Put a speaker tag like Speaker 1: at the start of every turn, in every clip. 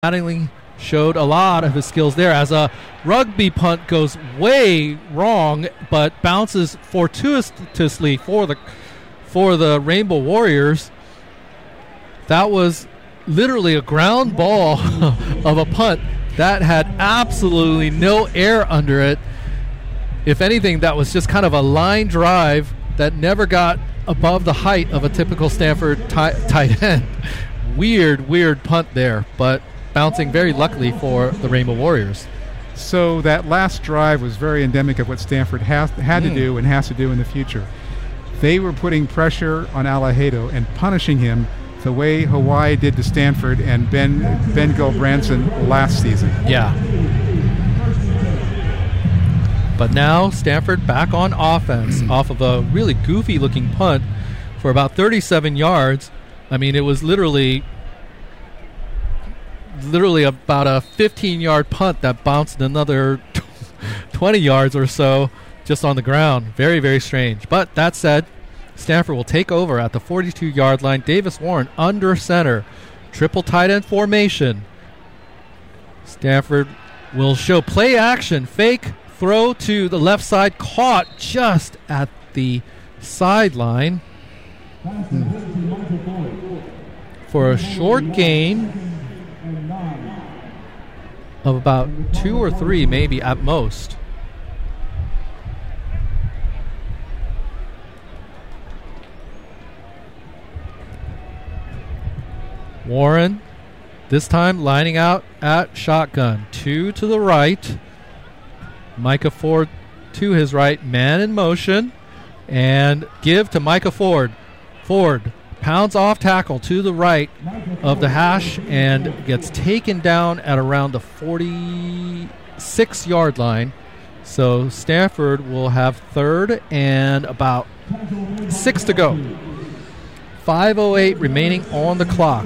Speaker 1: Mattingly showed a lot of his skills there as a rugby punt goes way wrong but bounces fortuitously for the Rainbow Warriors. That was literally a ground ball of a punt that had absolutely no air under it. If anything, that was just kind of a line drive that never got above the height of a typical Stanford tight end. Weird punt there, but bouncing very luckily for the Rainbow Warriors.
Speaker 2: So that last drive was very endemic of what Stanford had to do and has to do in the future. They were putting pressure on Alahado and punishing him the way Hawaii did to Stanford and Ben Gulbranson last season.
Speaker 1: Yeah. But now Stanford back on offense off of a really goofy-looking punt for about 37 yards. I mean, it was literally about a 15-yard punt that bounced another 20 yards or so just on the ground. Very, very strange. But that said, Stanford will take over at the 42-yard line. Davis Warren under center. Triple tight end formation. Stanford will show play action. Fake throw to the left side. Caught just at the sideline. For a short gain of about 2 or 3 maybe at most. Warren, this time lining out at shotgun. 2 to the right. Micah Ford to his right. Man in motion. And give to Micah Ford. Ford pounds off tackle to the right of the hash and gets taken down at around the 46-yard line. So Stanford will have third and about 6 to go. 5:08 remaining on the clock.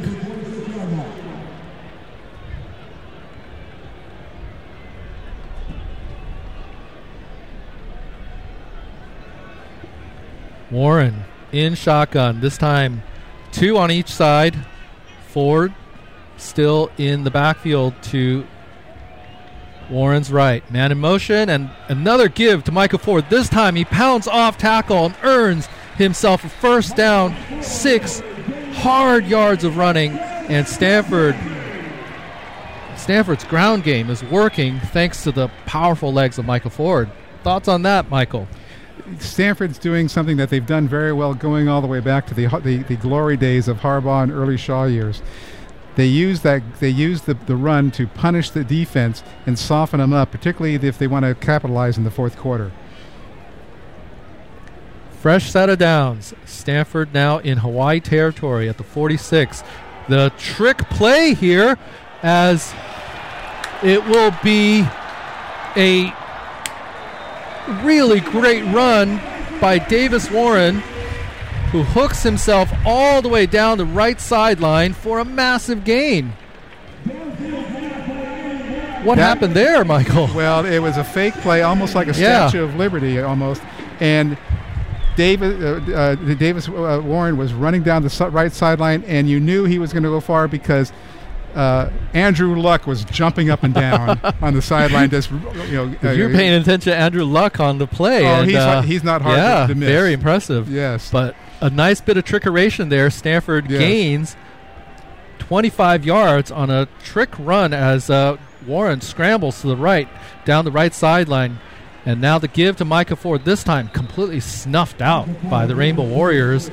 Speaker 1: Warren in shotgun. This time 2 on each side. Ford still in the backfield to Warren's right. Man in motion and another give to Michael Ford. This time he pounds off tackle and earns himself a first down. 6 hard yards of running, and Stanford's ground game is working thanks to the powerful legs of Michael Ford. Thoughts on that, Michael?
Speaker 2: Stanford's doing something that they've done very well going all the way back to the glory days of Harbaugh and early Shaw years. They use the run to punish the defense and soften them up, particularly if they want to capitalize in the fourth quarter.
Speaker 1: Fresh set of downs. Stanford now in Hawaii territory at the 46. The trick play here, as it will be a really great run by Davis Warren, who hooks himself all the way down the right sideline for a massive gain. What happened there, Michael?
Speaker 2: Well, it was a fake play, almost like a Statue of Liberty, almost. And Davis Warren was running down the right sideline, and you knew he was going to go far because Andrew Luck was jumping up and down on the sideline. Just
Speaker 1: you're paying attention to Andrew Luck on the play.
Speaker 2: Oh, he's not hard to miss.
Speaker 1: Very impressive.
Speaker 2: Yes,
Speaker 1: but a nice bit of trickeration there. Stanford gains 25 yards on a trick run as Warren scrambles to the right down the right sideline. And now the give to Micah Ford, this time completely snuffed out by the Rainbow Warriors.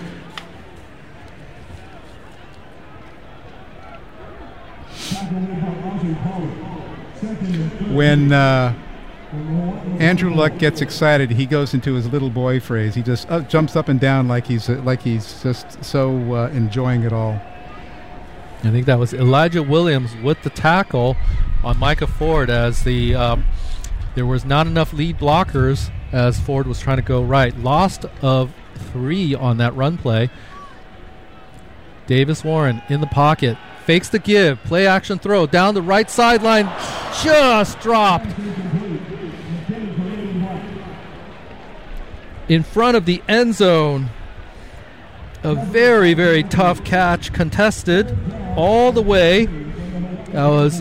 Speaker 2: When Andrew Luck gets excited, he goes into his little boy phrase. He just jumps up and down like he's just so enjoying it all.
Speaker 1: I think that was Elijah Williams with the tackle on Micah Ford as there was not enough lead blockers as Ford was trying to go right. Lost of 3 on that run play. Davis Warren in the pocket. Fakes the give. Play action throw. Down the right sideline. Just dropped. In front of the end zone. A very, very tough catch. Contested all the way. That was